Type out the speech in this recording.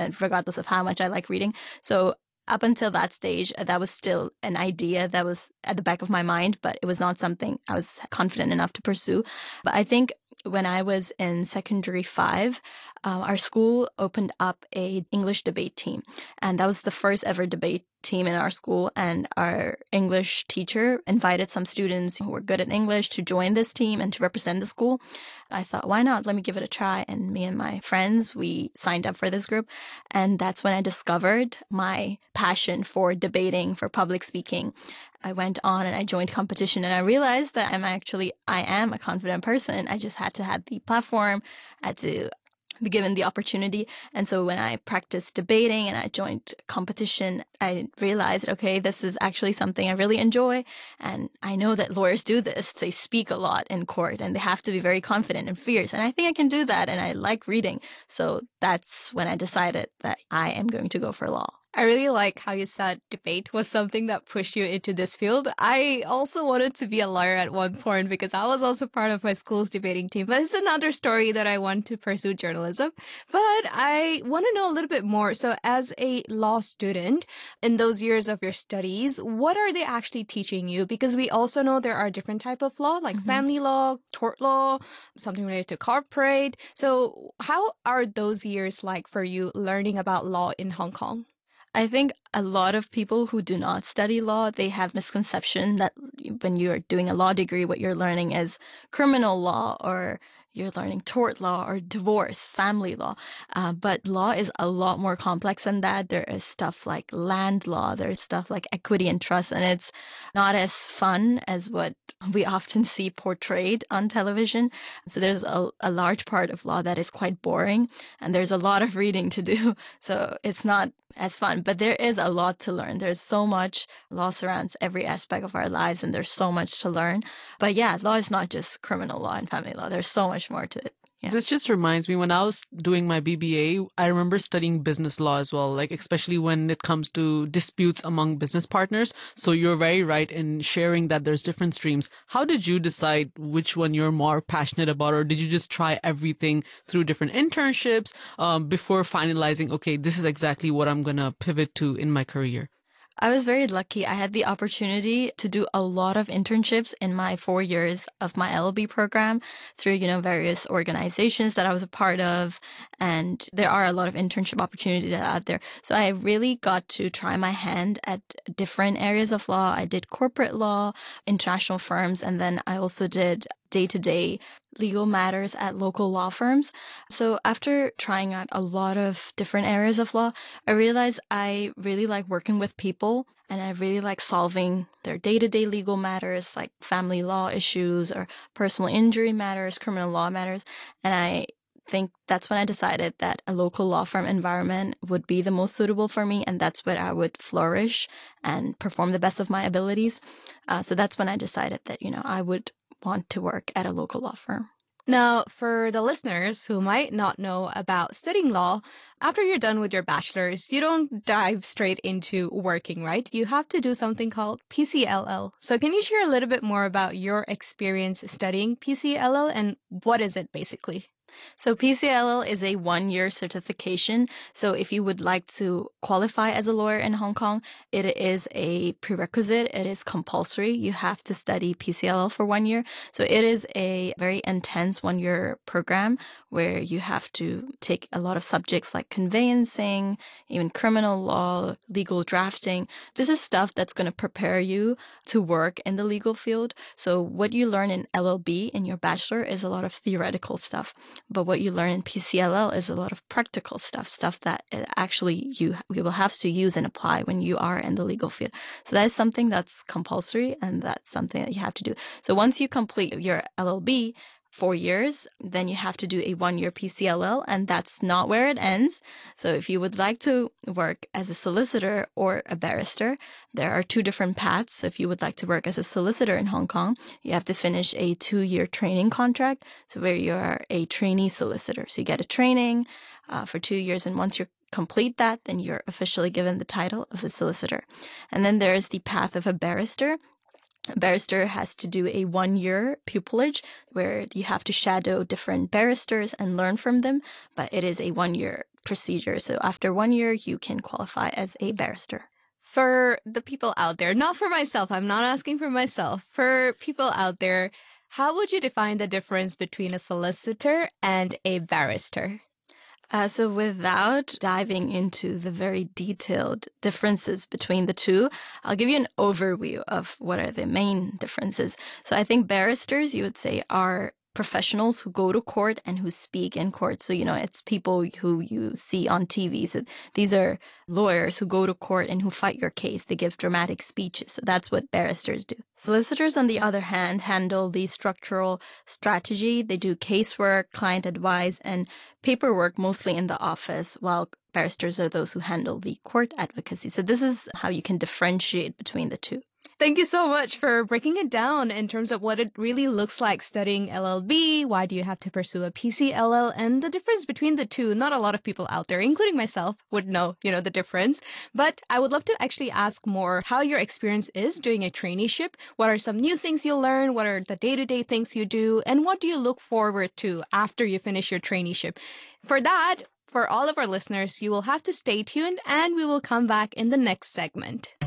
and regardless of how much I like reading. So up until that stage, that was still an idea that was at the back of my mind, but it was not something I was confident enough to pursue. But I think when I was in secondary 5, our school opened up a English debate team, and that was the first ever debate team in our school. And our English teacher invited some students who were good at English to join this team and to represent the school. I thought, why not? Let me give it a try. And me and my friends, we signed up for this group, and that's when I discovered my passion for debating, for public speaking. I went on and I joined competition, and I realized that I am a confident person. I just had to have the platform, I had to be given the opportunity. And so when I practiced debating and I joined competition, I realized, okay, this is actually something I really enjoy. And I know that lawyers do this. They speak a lot in court and they have to be very confident and fierce. And I think I can do that. And I like reading. So that's when I decided that I am going to go for law. I really like how you said debate was something that pushed you into this field. I also wanted to be a lawyer at one point because I was also part of my school's debating team. But it's another story that I want to pursue journalism. But I want to know a little bit more. So as a law student, in those years of your studies, what are they actually teaching you? Because we also know there are different types of law, like family law, tort law, something related to corporate. So how are those years like for you learning about law in Hong Kong? I think a lot of people who do not study law, they have misconception that when you're doing a law degree, what you're learning is criminal law, or you're learning tort law or divorce, family law. But law is a lot more complex than that. There is stuff like land law, there's stuff like equity and trust, and it's not as fun as what we often see portrayed on television. So there's a large part of law that is quite boring, and there's a lot of reading to do. So it's not as fun, but there is a lot to learn. There's so much. Law surrounds every aspect of our lives, and there's so much to learn. But yeah, law is not just criminal law and family law. There's so much more to it. Yeah. This just reminds me, when I was doing my BBA, I remember studying business law as well, like especially when it comes to disputes among business partners. So you're very right in sharing that there's different streams. How did you decide which one you're more passionate about, or did you just try everything through different internships before finalizing, okay, this is exactly what I'm going to pivot to in my career? I was very lucky. I had the opportunity to do a lot of internships in my 4 years of my LLB program through, various organizations that I was a part of. And there are a lot of internship opportunities out there. So I really got to try my hand at different areas of law. I did corporate law, international firms, and then I also did day-to-day legal matters at local law firms. So after trying out a lot of different areas of law, I realized I really like working with people, and I really like solving their day-to-day legal matters like family law issues or personal injury matters, criminal law matters. And I think that's when I decided that a local law firm environment would be the most suitable for me, and that's where I would flourish and perform the best of my abilities. So that's when I decided that, I would want to work at a local law firm. Now, for the listeners who might not know about studying law, after you're done with your bachelor's, you don't dive straight into working, right? You have to do something called PCLL. So can you share a little bit more about your experience studying PCLL and what is it basically? So PCLL is a 1-year certification. So if you would like to qualify as a lawyer in Hong Kong, it is a prerequisite. It is compulsory. You have to study PCLL for 1 year. So it is a very intense 1-year program where you have to take a lot of subjects like conveyancing, even criminal law, legal drafting. This is stuff that's going to prepare you to work in the legal field. So what you learn in LLB in your bachelor is a lot of theoretical stuff. But what you learn in PCLL is a lot of practical stuff that actually you will have to use and apply when you are in the legal field. So that is something that's compulsory, and that's something that you have to do. So once you complete your LLB, 4 years, then you have to do a 1-year PCLL, and that's not where it ends. So if you would like to work as a solicitor or a barrister, there are 2 different paths. So if you would like to work as a solicitor in Hong Kong, you have to finish a 2-year training contract, so where you are a trainee solicitor. So you get a training for 2 years, and once you're complete that, then you're officially given the title of a solicitor. And then there is the path of a barrister. A barrister has to do a 1-year pupillage where you have to shadow different barristers and learn from them, but it is a 1-year procedure. So after 1 year, you can qualify as a barrister. For the people out there, not for myself, I'm not asking for myself. For people out there, how would you define the difference between a solicitor and a barrister? So without diving into the very detailed differences between the two, I'll give you an overview of what are the main differences. So I think barristers, you would say, are professionals who go to court and who speak in court. So, it's people who you see on TV. So these are lawyers who go to court and who fight your case. They give dramatic speeches. So that's what barristers do. Solicitors, on the other hand, handle the structural strategy. They do casework, client advice, and paperwork mostly in the office, while barristers are those who handle the court advocacy. So this is how you can differentiate between the two. Thank you so much for breaking it down in terms of what it really looks like studying LLB. Why do you have to pursue a PCLL, and the difference between the two? Not a lot of people out there, including myself, would know, the difference. But I would love to actually ask more how your experience is doing a traineeship. What are some new things you learn? What are the day-to-day things you do? And what do you look forward to after you finish your traineeship? For that, for all of our listeners, you will have to stay tuned, and we will come back in the next segment.